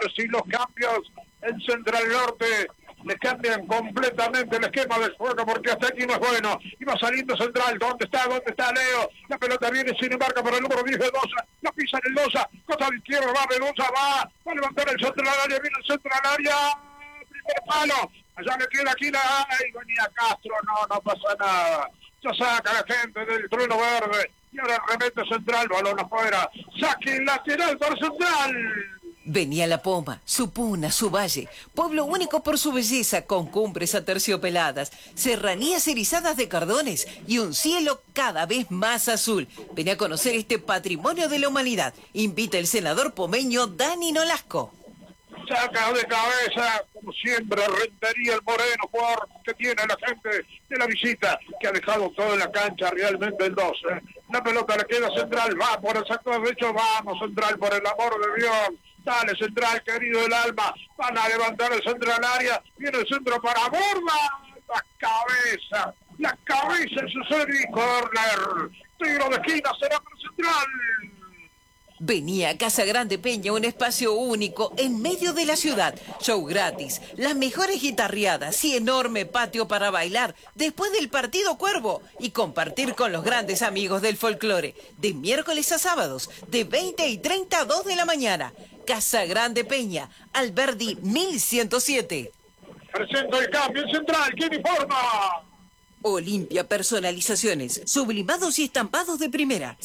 ver si los cambios en Central Norte le cambian completamente el esquema del juego, porque hasta aquí no es bueno. Y va saliendo Central. ¿Dónde está Leo? La pelota viene sin embargo para el número 10 de Dosa. La pisa en el Dosa. Costa de izquierda va Mendoza. Va a levantar el centro al área. Viene el centro al área. Primer palo. Allá le queda aquí la... Ay, venía Castro. No pasa nada. Ya saca la gente del trueno verde. Y ahora remete Central. Balón afuera. Saque lateral para Central. Venía La Poma, su puna, su valle, pueblo único por su belleza, con cumbres aterciopeladas, serranías erizadas de cardones y un cielo cada vez más azul. Ven a conocer este patrimonio de la humanidad. Invita el senador pomeño Dani Nolasco. Saca de cabeza, como siempre, Rentería el Moreno, jugador que tiene la gente de la visita, que ha dejado todo en la cancha, realmente el 2. La pelota le queda Central, va por el sector derecho, vamos Central, por el amor de Dios. Dale Central, querido del alma, van a levantar el centro al área, viene el centro para Borda, la cabeza en su serie, corner, tiro de esquina, será para Central. Venía a Casa Grande Peña, un espacio único en medio de la ciudad. Show gratis, las mejores guitarreadas y enorme patio para bailar después del partido Cuervo y compartir con los grandes amigos del folclore. De miércoles a sábados, de 20 y 30 a 2 de la mañana. Casa Grande Peña, Alberdi 1107. Presento el cambio en Central, ¿quién informa? Olimpia Personalizaciones, sublimados y estampados de primera,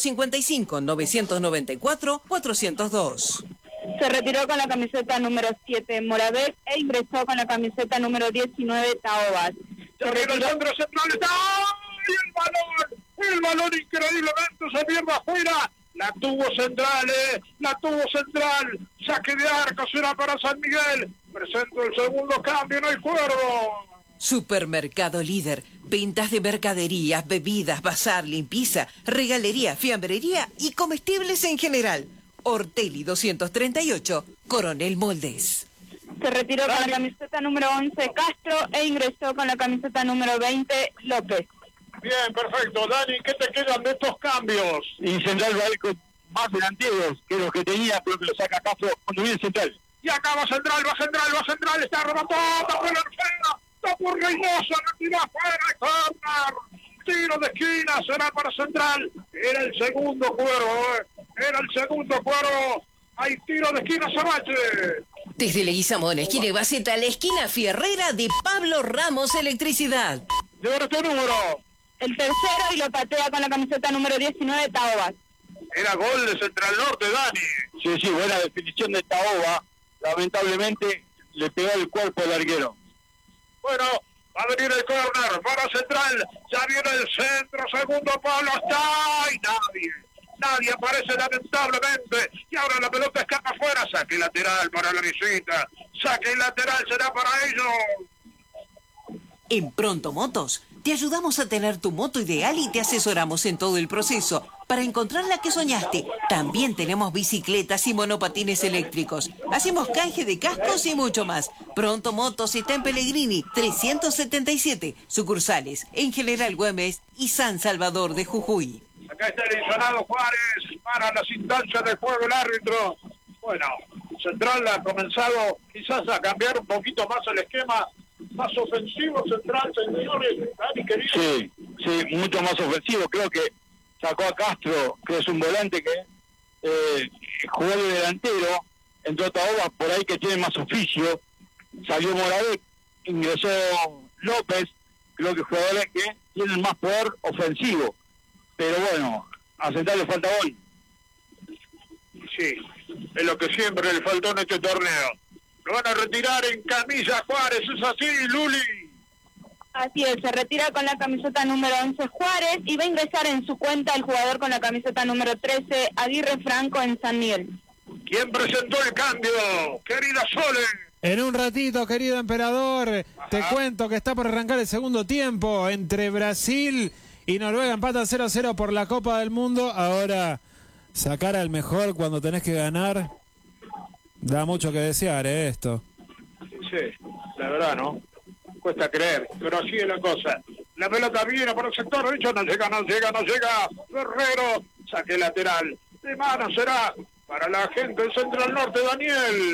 155-994-402. Se retiró con la camiseta número 7 Moravet e ingresó con la camiseta número 19 Taobas. Se retiró el centro Central, está ¡ay, el balón increíblemente se pierde afuera! La tuvo Central, saque de arco, será para San Miguel. Presento el segundo cambio, no hay Cuervo. Supermercado Líder, ventas de mercaderías, bebidas, bazar, limpieza, regalería, fiambrería y comestibles en general. Ortelli 238, Coronel Moldes. Se retiró con la camiseta número 11 Castro e ingresó con la camiseta número 20 López. Bien, perfecto. Dani, ¿qué te quedan de estos cambios? Y Central va a ir con más delanteros que los que tenía, pero que lo saca Castro cuando viene Central. Y acá va Central, está rematado, por la esfera, está por Reynoso, la tira afuera, corner, tiro de esquina, será para Central. Era el segundo Cuervo, hay tiro de esquina, Samache. Desde Leguizamón, esquina Baceta, la esquina fierrera de Pablo Ramos Electricidad. De ahora tu número. El tercero y lo patea con la camiseta número 19 Taobas. Era gol de Central Norte, Dani. Sí, buena definición de Taoba. Lamentablemente le pegó el cuerpo al arquero. Bueno, va a venir el córner para Central. Ya viene el centro, segundo palo, está y nadie aparece lamentablemente. Y ahora la pelota escapa afuera. Saque lateral para la visita. Saque lateral será para ellos. En Pronto Motos, te ayudamos a tener tu moto ideal y te asesoramos en todo el proceso para encontrar la que soñaste. También tenemos bicicletas y monopatines eléctricos. Hacemos canje de cascos y mucho más. Pronto Motos está en Pellegrini, 377, sucursales en General Güemes y San Salvador de Jujuy. Acá está el insonado Juárez para las instancias de juego el árbitro. Bueno, Central ha comenzado quizás a cambiar un poquito más el esquema. Más ofensivo Central, señores. Dani, querido. Sí, mucho más ofensivo. Creo que sacó a Castro, que es un volante que jugó de delantero. Entró Taoba por ahí que tiene más oficio. Salió Moravet, ingresó López. Creo que jugadores que tienen más poder ofensivo. Pero bueno, a Central le falta gol. Sí, es lo que siempre le faltó en este torneo. Lo van a retirar en camisa Juárez, ¿es así, Luli? Así es, se retira con la camiseta número 11 Juárez y va a ingresar en su cuenta el jugador con la camiseta número 13 Aguirre Franco en San Miguel. ¿Quién presentó el cambio? Querida Sole. En un ratito, querido emperador, te cuento que está por arrancar el segundo tiempo entre Brasil y Noruega. Empatan 0-0 por la Copa del Mundo. Ahora, sacar al mejor cuando tenés que ganar... Da mucho que desear, esto. Sí, la verdad, ¿no? Cuesta creer, pero así es la cosa. La pelota viene por el sector derecho, no llega. Guerrero, saque lateral. De mano será para la gente del Central Norte, Daniel.